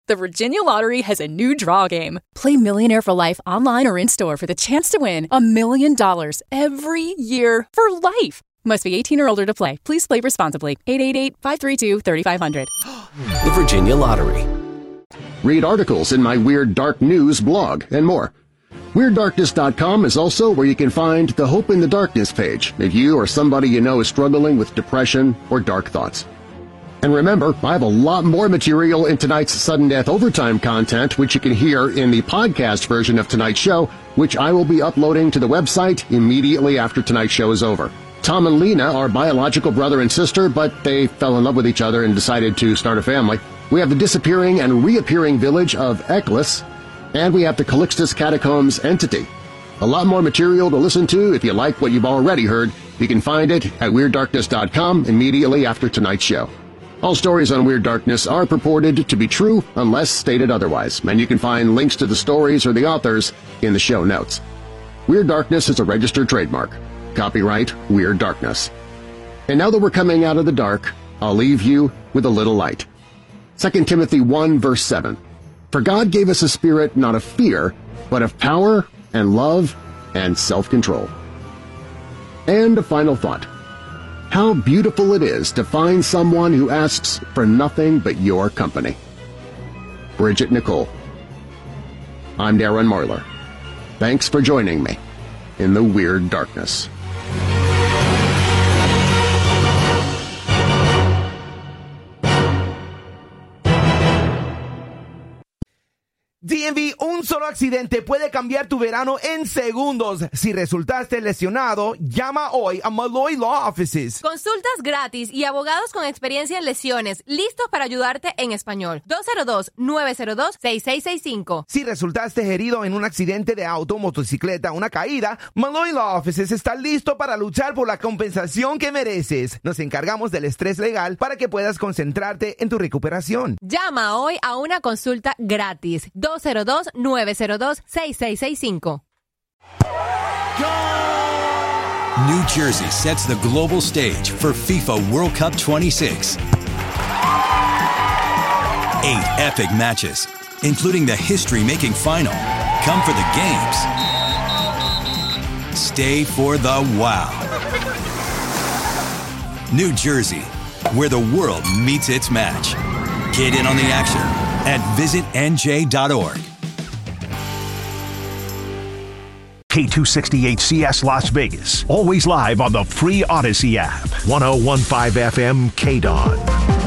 The Virginia Lottery has a new draw game. Play Millionaire for Life online or in-store for the chance to win $1 million every year for life. Must be 18 or older to play. Please play responsibly. 888-532-3500. The Virginia Lottery. Read articles in my Weird Dark News blog and more. WeirdDarkness.com is also where you can find the Hope in the Darkness page if you or somebody you know is struggling with depression or dark thoughts. And remember, I have a lot more material in tonight's Sudden Death Overtime content, which you can hear in the podcast version of tonight's show, which I will be uploading to the website immediately after tonight's show is over. Tom and Lena are biological brother and sister, but they fell in love with each other and decided to start a family. We have the disappearing and reappearing village of Eccles, and we have the Calixtus Catacombs entity. A lot more material to listen to if you like what you've already heard. You can find it at WeirdDarkness.com immediately after tonight's show. All stories on Weird Darkness are purported to be true unless stated otherwise, and you can find links to the stories or the authors in the show notes. Weird Darkness is a registered trademark. Copyright Weird Darkness. And now that we're coming out of the dark, I'll leave you with a little light. 2 Timothy 1 verse 7. For God gave us a spirit not of fear, but of power and love and self-control. And a final thought. How beautiful it is to find someone who asks for nothing but your company. Bridget Nicole. I'm Darren Marlar. Thanks for joining me in the Weird Darkness. DMV, un solo accidente puede cambiar tu verano en segundos. Si resultaste lesionado, llama hoy a Malloy Law Offices. Consultas gratis y abogados con experiencia en lesiones, listos para ayudarte en español. 202-902-6665. Si resultaste herido en un accidente de auto, motocicleta o una caída, Malloy Law Offices está listo para luchar por la compensación que mereces. Nos encargamos del estrés legal para que puedas concentrarte en tu recuperación. Llama hoy a una consulta gratis. 202-902-6665. New Jersey sets the global stage for FIFA World Cup 26. 8 epic matches, including the history-making final. Come for the games. Stay for the wow. New Jersey, where the world meets its match. Get in on the action at visitnj.org. K268CS Las Vegas. Always live on the free Odyssey app. 1015 FM KDON.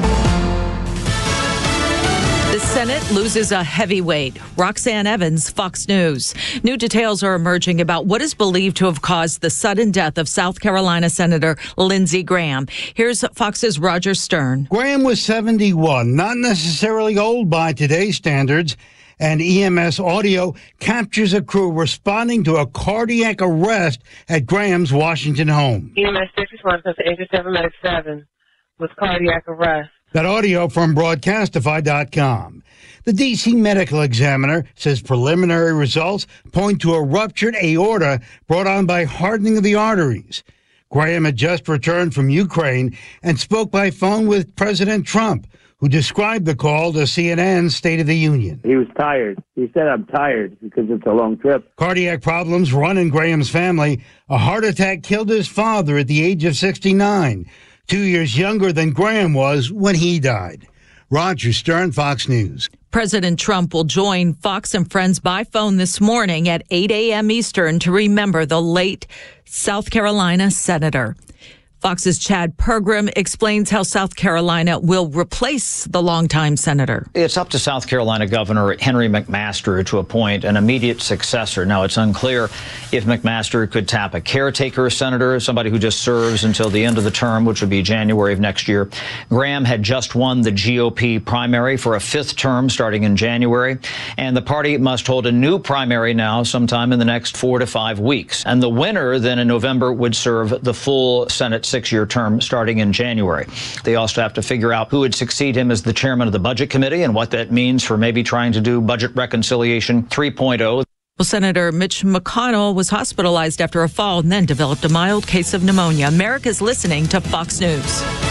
The Senate loses a heavyweight. Roxanne Evans, Fox News. New details are emerging about what is believed to have caused the sudden death of South Carolina Senator Lindsey Graham. Here's Fox's Roger Stern. Graham was 71, not necessarily old by today's standards, and EMS audio captures a crew responding to a cardiac arrest at Graham's Washington home. EMS 6 to 87 Medic 7 with cardiac arrest. That audio from Broadcastify.com. The D.C. medical examiner says preliminary results point to a ruptured aorta brought on by hardening of the arteries. Graham had just returned from Ukraine and spoke by phone with President Trump, who described the call to CNN's State of the Union. He was tired. He said, I'm tired because it's a long trip. Cardiac problems run in Graham's family. A heart attack killed his father at the age of 69, 2 years younger than Graham was when he died. Roger Stern, Fox News. President Trump will join Fox and Friends by phone this morning at 8 a.m. Eastern to remember the late South Carolina senator. Fox's Chad Pergram explains how South Carolina will replace the longtime senator. It's up to South Carolina Governor Henry McMaster to appoint an immediate successor. Now, it's unclear if McMaster could tap a caretaker senator, somebody who just serves until the end of the term, which would be January of next year. Graham had just won the GOP primary for a fifth term starting in January, and the party must hold a new primary now sometime in the next 4 to 5 weeks. And the winner then in November would serve the full Senate 6-year term starting in January. They also have to figure out who would succeed him as the chairman of the Budget Committee and what that means for maybe trying to do budget reconciliation 3.0. Well, Senator Mitch McConnell was hospitalized after a fall and then developed a mild case of pneumonia. America's listening to Fox News.